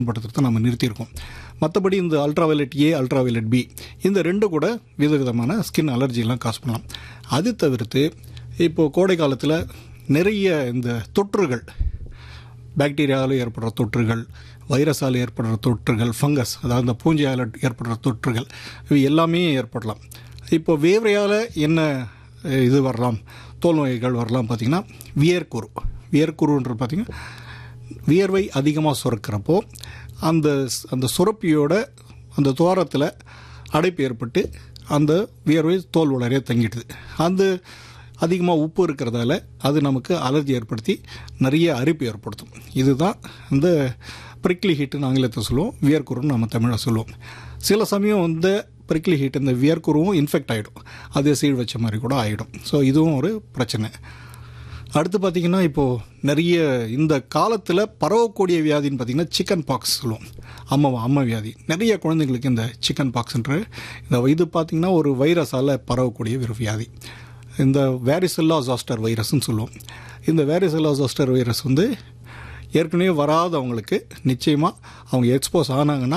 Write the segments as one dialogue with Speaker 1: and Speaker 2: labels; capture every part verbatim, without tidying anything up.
Speaker 1: படுத்துறதை நம்ம நிறுத்தியிருக்கோம். மற்றபடி இந்த அல்ட்ராவயலட் ஏ, அல்ட்ராவயலட் பி இந்த ரெண்டு கூட விதவிதமான ஸ்கின் அலர்ஜிலாம் காசு பண்ணலாம். அது தவிர்த்து இப்போது கோடை காலத்தில் நிறைய இந்த தொற்றுகள், பாக்டீரியாவில் ஏற்படுற தொற்றுகள், வைரஸால் ஏற்படுற தொற்றுகள், ஃபங்கஸ் அதாவது இந்த பூஞ்சையால் ஏற்படுற தொற்றுகள் இவை எல்லாமே ஏற்படலாம். இப்போ வேர்வையால் என்ன இது வரலாம், தோல் நோய்கள் வரலாம் பார்த்திங்கன்னா வியர்க்குரு. வியர்க்குருன்றது பார்த்திங்கன்னா வியர்வை அதிகமாக சுரக்கிறப்போ அந்த அந்த சுரப்பியோட அந்த துவாரத்தில் அடைப்பு ஏற்பட்டு அந்த வியர்வை தோல் உலரே தங்கிடுது. அந்த அதிகமாக உப்பு இருக்கிறதால அது நமக்கு அலர்ஜி ஏற்படுத்தி நிறைய அரிப்பு ஏற்படுத்தும். இதுதான் இந்த பிரிக்லி ஹீட்டுன்னு ஆங்கிலத்தை சொல்லுவோம், வியர்க்குருன்னு நம்ம தமிழில் சொல்லுவோம். சில சமயம் வந்து பிரிக்லி ஹீட் இந்த வியர்க்குருவும் இன்ஃபெக்ட் ஆகிடும், அது சீழ் வச்ச மாதிரி கூட ஆகிடும். ஸோ இதுவும் ஒரு பிரச்சனை. அடுத்து பார்த்திங்கன்னா இப்போது நிறைய இந்த காலத்தில் பரவக்கூடிய வியாதின்னு பார்த்திங்கன்னா சிக்கன் பாக்ஸ் சொல்லுவோம், அம்மா அம்மா வியாதி. நிறைய குழந்தைங்களுக்கு இந்த சிக்கன் பாக்ஸ்ன்ற இந்த இது பார்த்திங்கன்னா ஒரு வைரஸால் பரவக்கூடிய ஒரு வியாதி. இந்த வேரிசெல்லா ஜாஸ்டர் வைரஸ்ன்னு சொல்லுவோம். இந்த வேரிசெல்லா ஜாஸ்டர் வைரஸ் வந்து ஏற்கனவே வராதவங்களுக்கு நிச்சயமாக அவங்க எக்ஸ்போஸ் ஆனாங்கன்னா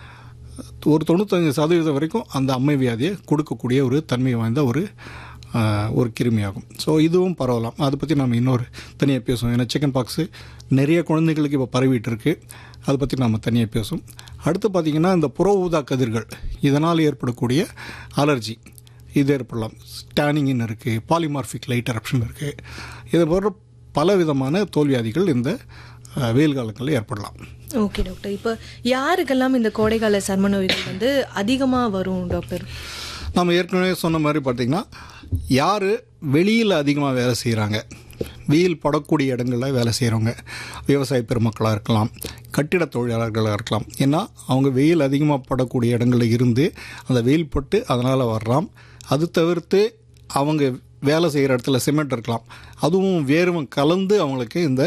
Speaker 1: ஒரு தொண்ணூத்தஞ்சு சதவீதம் வரைக்கும் அந்த அம்மை வியாதியை கொடுக்கக்கூடிய ஒரு தன்மை வாய்ந்த ஒரு ஒரு கிருமியாகும். ஸோ இதுவும் பரவலாம். அதை பற்றி நம்ம இன்னொரு தனியாக பேசுவோம். ஏன்னா சிக்கன் பாக்ஸு நிறைய குழந்தைகளுக்கு இப்போ பரவிட்டு இருக்குது, அதை பற்றி நம்ம தனியாக பேசுவோம். அடுத்து பார்த்திங்கன்னா இந்த புற ஊதா கதிர்கள் இதனால் ஏற்படக்கூடிய அலர்ஜி இது ஏற்படலாம். ஸ்டானிங்னு இருக்குது, பாலிமார்பிக் லைட் எரப்ஷன் இருக்குது. இது போன்ற பல விதமான தோல்வியாதிகள் இந்த வெயில் காலங்களில் ஏற்படலாம்.
Speaker 2: ஓகே டாக்டர், இப்போ யாருக்கெல்லாம் இந்த கோடைக்கால சர்ம நோய்கள் வந்து அதிகமாக வரும் டாக்டர்?
Speaker 1: நம்ம ஏற்கனவே சொன்ன மாதிரி பார்த்திங்கன்னா யார் வெளியில் அதிகமாக வேலை செய்கிறாங்க, வெயில் படக்கூடிய இடங்களில் வேலை செய்கிறவங்க, விவசாய பெருமக்களாக இருக்கலாம், கட்டிட தொழிலாளர்களாக இருக்கலாம். ஏன்னா அவங்க வெயில் அதிகமாக படக்கூடிய இடங்களில் இருந்து அந்த வெயில் பட்டு அதனால் வர்றாம். அது தவிர்த்து அவங்க வேலை செய்கிற இடத்துல சிமெண்ட் இருக்கலாம், அதுவும் வேர்வை கலந்து அவங்களுக்கு இந்த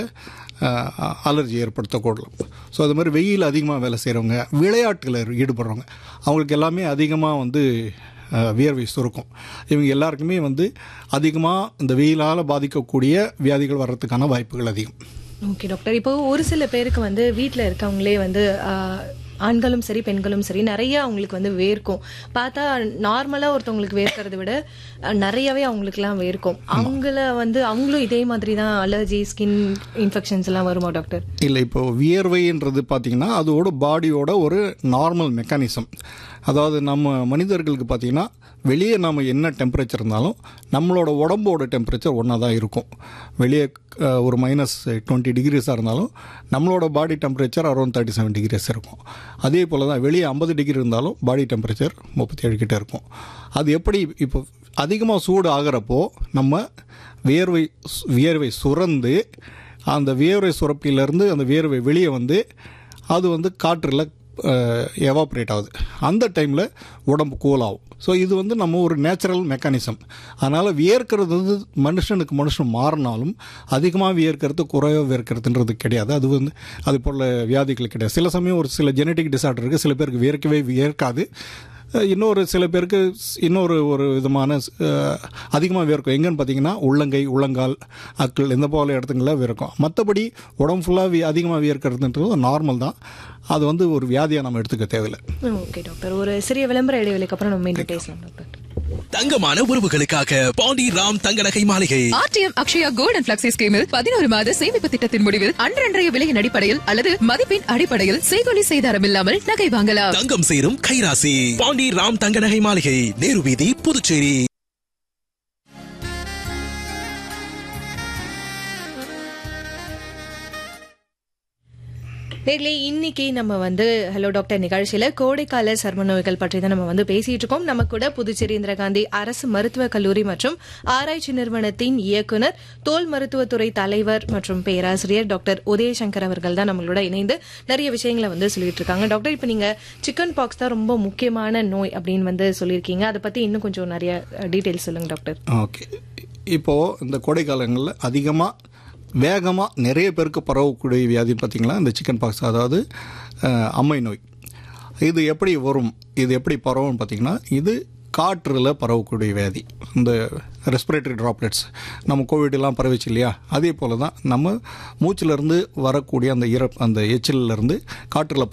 Speaker 1: அலர்ஜி ஏற்படுத்தக்கூடலாம். ஸோ அது மாதிரி வெயில் அதிகமாக வேலை செய்கிறவங்க, விளையாட்டில் ஈடுபடுறவங்க, அவங்களுக்கு எல்லாமே அதிகமாக வந்து வியர்வை சுருக்கும். இவங்க எல்லாருக்குமே வந்து அதிகமாக இந்த வெயிலால் பாதிக்கக்கூடிய வியாதிகள் வர்றதுக்கான வாய்ப்புகள் அதிகம்.
Speaker 2: ஓகே டாக்டர், இப்போ ஒரு சில பேருக்கு வந்து வீட்டில் இருக்கவங்களே வந்து ஆண்களும் சரி பெண்களும் சரி நிறைய அவங்களுக்கு வந்து வேர்க்கும். பார்த்தா நார்மலாக ஒருத்தவங்களுக்கு வேர்க்கிறத விட நிறையவே அவங்களுக்குலாம் வேர்க்கும். அவங்கள வந்து அவங்களும் இதே மாதிரி தான் அலர்ஜி, ஸ்கின் இன்ஃபெக்ஷன்ஸ் எல்லாம் வருமா டாக்டர்?
Speaker 1: இல்லை, இப்போ வியர்வைன்றது பார்த்தீங்கன்னா அதோட பாடியோட ஒரு நார்மல் மெக்கானிசம். அதாவது நம்ம மனிதர்களுக்கு பார்த்திங்கன்னா வெளியே நம்ம என்ன டெம்பரேச்சர் இருந்தாலும் நம்மளோட உடம்போட டெம்பரேச்சர் ஒன்றா தான் இருக்கும். வெளியே ஒரு மைனஸ் டுவெண்ட்டி டிகிரிஸாக இருந்தாலும் நம்மளோட body temperature around thirty seven decrease இருக்கும். அதே போல் தான் வெளியே ஐம்பது டிகிரி இருந்தாலும் பாடி டெம்பரேச்சர் முப்பத்தி ஏழு கிட்டே இருக்கும். அது எப்படி இப்போ அதிகமாக சூடு ஆகிறப்போ நம்ம வியர்வை வியர்வை சுரந்து அந்த வியர்வை சுரப்பிலேருந்து அந்த வியர்வை வெளியே வந்து அது வந்து காற்றில் எவாப்ரேட் ஆகுது. அந்த டைமில் உடம்பு கூல் ஆகும். ஸோ இது வந்து நம்ம ஒரு நேச்சுரல் மெக்கானிசம். அதனால் வியர்க்கிறது வந்து மனுஷனுக்கு மனுஷன் மாறினாலும் அதிகமாக வியர்க்கிறது குறைவாக வியர்க்கிறதுன்றது கிடையாது. அது வந்து அது போல் வியாதிகள் கிடையாது. சில சமயம் ஒரு சில ஜெனட்டிக் டிசார்டர் இருக்குது, சில பேருக்கு வியர்க்கவே வியர்க்காது. இன்னொரு சில பேருக்கு இன்னொரு ஒரு விதமான அதிகமாக வியர்க்கும். எங்கன்னு பார்த்தீங்கன்னா உள்ளங்கை, உள்ளங்கால், அக்கள் இந்த போல இடத்துங்களில் வியர்க்கும். மற்றபடி உடம்பு ஃபுல்லாக அதிகமாக வியர்க்கிறதுன்றது நார்மல் தான். அது வந்து ஒரு வியாதியாக நம்ம எடுத்துக்க தேவையில்லை.
Speaker 2: ஓகே டாக்டர், ஒரு சிறிய விளம்பர இடைவெளிக்கு அப்புறம் நம்ம மீண்டும் பேசலாம் டாக்டர்.
Speaker 3: தங்கமான உறவுகளுக்காக பாண்டி ராம் தங்க நகை மாளிகை.
Speaker 4: RTM Akshaya gold and flexi ஸ்கீமில் பதினோரு மாத சேமிப்பு திட்டத்தின் முடிவில் அன்றன்றைய விலையின் அடிப்படையில் அல்லது மதிப்பின் அடிப்படையில் செய்கொலி செய்தாரம் இல்லாமல் நகை வாங்கலாம்.
Speaker 3: தங்கம் சேரும் கைராசி. பாண்டி ராம் தங்க நகை மாளிகை, நேரு வீதி, புதுச்சேரி.
Speaker 2: நேர்லே இன்னைக்கு நம்ம வந்து ஹலோ டாக்டர் நிகழ்ச்சியில கோடைக்கால சர்ம நோய்கள் பற்றி தான் நம்ம வந்து பேசிட்டு இருக்கோம். நம்ம கூட புதுச்சேரி இந்திரா காந்தி அரசு மருத்துவக் கல்லூரி மற்றும் ஆராய்ச்சி நிறுவனத்தின் இயக்குனர், தோல் மருத்துவத்துறை தலைவர் மற்றும் பேராசிரியர் டாக்டர் உதயசங்கர் அவர்கள் தான் நம்மளோட இணைந்து நிறைய விஷயங்களை வந்து சொல்லிட்டு இருக்காங்க. டாக்டர், இப்போ நீங்க சிக்கன் பாக்ஸ் தான் ரொம்ப முக்கியமான நோய் அப்படின்னு வந்து சொல்லியிருக்கீங்க. அதை பத்தி இன்னும் கொஞ்சம் நிறைய டீட்டெயில்ஸ் சொல்லுங்க டாக்டர்.
Speaker 1: ஓகே, இப்போ இந்த கோடைக்காலங்களில் அதிகமாக வேகமாக நிறைய பேருக்கு பரவக்கூடிய வியாதின்னு பார்த்திங்களா இந்த சிக்கன் பாக்ஸ், அதாவது அம்மை நோய். இது எப்படி வரும், இது எப்படி பரவும்னு பார்த்திங்கன்னா இது காற்றில் பரவக்கூடிய வியாதி. இந்த ரெஸ்பிரேட்டரி ட்ராப்லெட்ஸ் நம்ம கோவிடெல்லாம் பரவிச்சு இல்லையா, அதே போல் தான் நம்ம மூச்சிலேருந்து வரக்கூடிய அந்த இற அந்த எச்சிலிருந்து காற்றில்